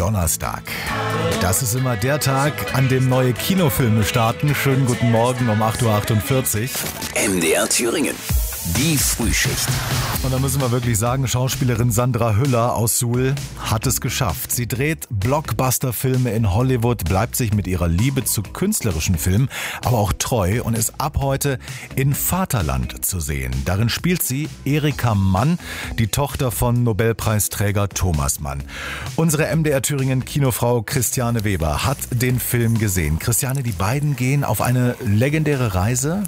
Donnerstag. Das ist immer der Tag, an dem neue Kinofilme starten. Schönen guten Morgen um 8.48 Uhr. MDR Thüringen. Die Frühschicht. Und da müssen wir wirklich sagen, Schauspielerin Sandra Hüller aus Suhl hat es geschafft. Sie dreht Blockbuster-Filme in Hollywood, bleibt sich mit ihrer Liebe zu künstlerischen Filmen aber auch treu und ist ab heute in Vaterland zu sehen. Darin spielt sie Erika Mann, die Tochter von Nobelpreisträger Thomas Mann. Unsere MDR Thüringen Kinofrau Christiane Weber hat den Film gesehen. Christiane, die beiden gehen auf eine legendäre Reise.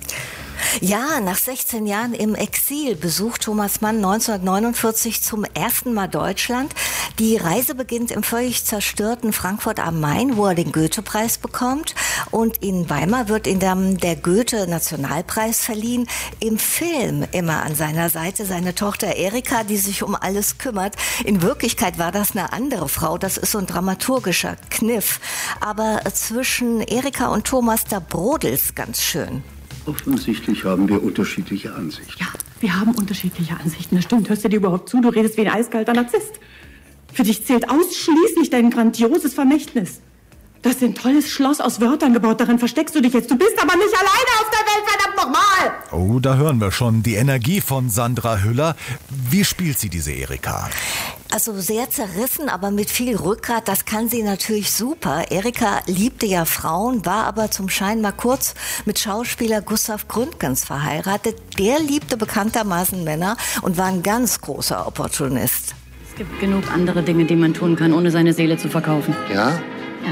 Ja, nach 16 Jahren im Exil besucht Thomas Mann 1949 zum ersten Mal Deutschland. Die Reise beginnt im völlig zerstörten Frankfurt am Main, wo er den Goethe-Preis bekommt. Und in Weimar wird ihm dann der Goethe-Nationalpreis verliehen. Im Film immer an seiner Seite seine Tochter Erika, die sich um alles kümmert. In Wirklichkeit war das eine andere Frau. Das ist so ein dramaturgischer Kniff. Aber zwischen Erika und Thomas, da brodelt's ganz schön. Offensichtlich haben wir unterschiedliche Ansichten. Ja, wir haben unterschiedliche Ansichten. Das stimmt. Hörst du dir überhaupt zu? Du redest wie ein eiskalter Narzisst. Für dich zählt ausschließlich dein grandioses Vermächtnis. Du hast ein tolles Schloss aus Wörtern gebaut. Darin versteckst du dich jetzt. Du bist aber nicht alleine auf der Welt, verdammt nochmal! Oh, da hören wir schon die Energie von Sandra Hüller. Wie spielt sie diese Erika? Also sehr zerrissen, aber mit viel Rückgrat, das kann sie natürlich super. Erika liebte ja Frauen, war aber zum Schein mal kurz mit Schauspieler Gustav Gründgens verheiratet. Der liebte bekanntermaßen Männer und war ein ganz großer Opportunist. Es gibt genug andere Dinge, die man tun kann, ohne seine Seele zu verkaufen. Ja? Ja.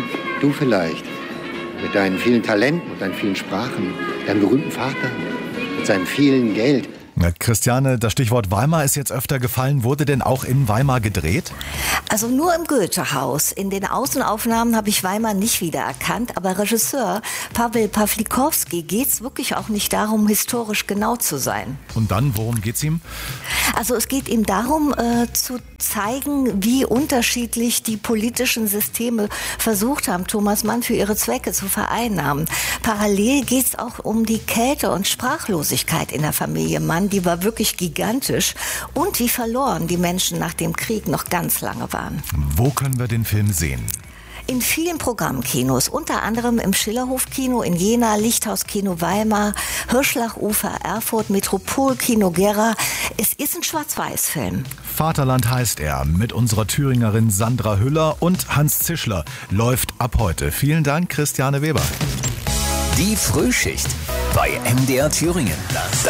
Du vielleicht. Mit deinen vielen Talenten und deinen vielen Sprachen. Deinem berühmten Vater. Mit seinem vielen Geld. Na, Christiane, das Stichwort Weimar ist jetzt öfter gefallen. Wurde denn auch in Weimar gedreht? Also nur im Goethe-Haus. In den Außenaufnahmen habe ich Weimar nicht wiedererkannt. Aber Regisseur Paweł Pawlikowski geht es wirklich auch nicht darum, historisch genau zu sein. Und dann, worum geht's ihm? Also es geht ihm darum, zu zeigen, wie unterschiedlich die politischen Systeme versucht haben, Thomas Mann für ihre Zwecke zu vereinnahmen. Parallel geht es auch um die Kälte und Sprachlosigkeit in der Familie Mann. Die war wirklich gigantisch. Und wie verloren die Menschen nach dem Krieg noch ganz lange waren. Wo können wir den Film sehen? In vielen Programmkinos, unter anderem im Schillerhof-Kino in Jena, Lichthaus-Kino Weimar, Hirschlachufer, Erfurt, Metropolkino Gera. Es ist ein Schwarz-Weiß-Film. Vaterland heißt er, mit unserer Thüringerin Sandra Hüller und Hans Zischler, läuft ab heute. Vielen Dank, Christiane Weber. Die Frühschicht bei MDR Thüringen.